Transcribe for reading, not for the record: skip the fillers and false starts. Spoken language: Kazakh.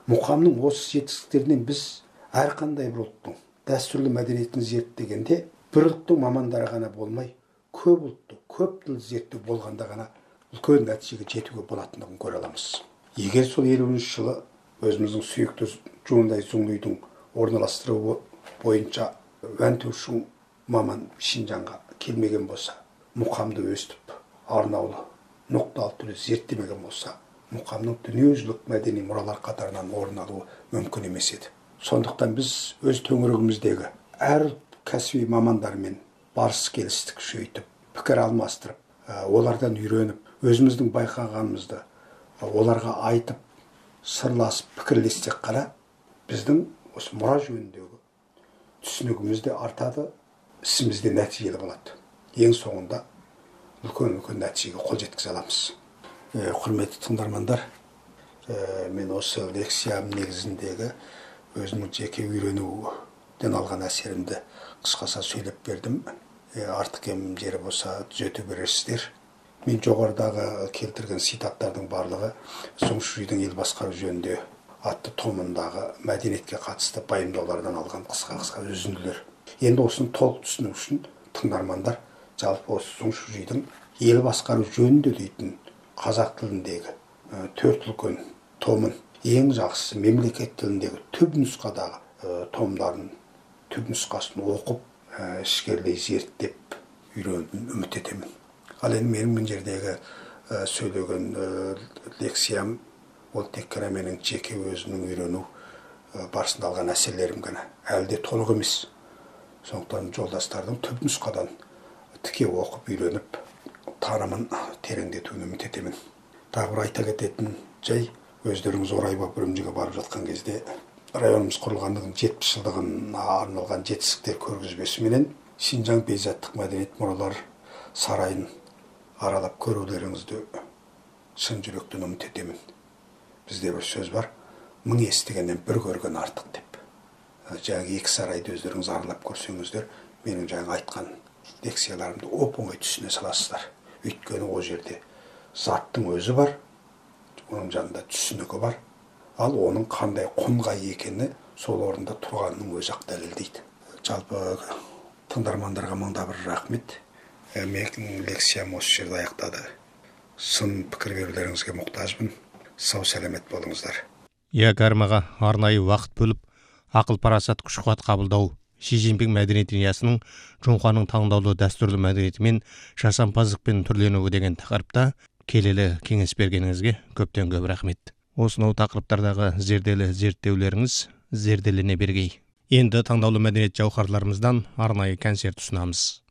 Мұқамның осы жетістіктерінен біз әрқандай бір ұлттың дәстүрлі мәдениетін зерттегенде бір ұлттың мамандары ғана болмай, көп ұлтты, көп тілді зерттеу болғанда ғана үлкен нәтижеге жетуге болатындығын көре аламыз. Егер сол 50-ші жылы өзіміздің сүйікті Жуындай Зұңлидың орналастыруы бойынша Вәнтушың маман Шинжанға келмеген болса, Мұқамды өстіп, арнаулы, ноқталы түрде зерттемеген болса, Мұқамның дүниежүзілік мәдени мұралар қатарынан орын алуы мүмкін емес еді. Сондықтан біз өз төңірегіміздегі әр кәсіби мамандармен барыс келістік күшейтіп, пікір алмастырып, олардан үйреніп, өзіміздің байқағанымызды оларға айтып, сырласып, пікірлессек қана біздің осы мұра жөніндегі түсінігіміз де артады, ісіміз де нәтижелі болады. Ең соңында үлкен нәтижеге қол жеткізе аламыз. Құрметті тыңдармандар, мен осы лекциям негізіндегі өзімнің жеке үйренуден алған әсерімді қысқаша сөйлеп бердім. Артық кем жері болса түзете бересіздер. Мен жоғарыдағы келтірген цитаттардың барлығы Зұңшидың ел басқару жөнінде атты томындағы мәдениетке қатысты пайымдаулардан алған қысқа үзінділер. Енді осыны толық түсіну үшін тыңдармандар жалпы осы Зұңшидың ел басқару жөнінде дейтін қазақ тіліндегі төрт үлкен томын, ең жақсысы мемлекет тіліндегі түп нұсқадағы томдарын, түп нұсқасын оқып, ішкерлей зерттеп үйренуін үміт етемін. Ал енді менің мына жердегі сөйлеген лекциям ол тек қана менің жеке өзімнің үйрену барысында алған әсерлерім ғана, әлі де толық емес. Сондықтан жолдастардың түп нұсқадан тіке оқып үйреніп, танымын тереңдетуін үміт етемін. Тағы бір айта кететін жай, өздеріңіз Орайбап үрімжіге барып жатқан кезде районымыз құрылғандығын 70 жылдығына арналған жетістіктер көргізбесіменен Шинжаң бейзаттық мәдениет мұралар сарайын аралап көрулеріңізді шын жүректен үміт етемін. Бізде бір сөз бар, 1000 естігеннен бір көрген артық деп. Жаңағы екі сарайды өздеріңіз аралап көрсеңіздер, менің жаңа айтқан лекцияларымды оп-оңай түсіне саласыздар. Өйткені ол жерде заттың өзі бар, оның жанында түсінігі бар, ал оның қандай құнға екені сол орында тұрғанның өзі ақ дәлелдейді. Жалпы тыңдармандарға мыңда бір рахмет. Менің лекциям осы жерде аяқтады. Сын пікір берулеріңізге мұқтажбын. Сау сәлемет болыңыздар. Гармаға арнайы уақыт бөліп, ақыл-парасат күш-қуат қабылдау Ши Цзиньпин мәдениет идеясының Жоңғаның таңдаулы дәстүрлі мәдениеті мен жасампаздықпен түрленуі деген тақырыпта келелі кеңес бергеніңізге көптен көп рахмет. Осынау тақырыптардағы зерделі зерттеулеріңіз зерделене бергей. Енді таңдаулы мәдениет жауһарларымыздан арнайы концерт ұсынамыз.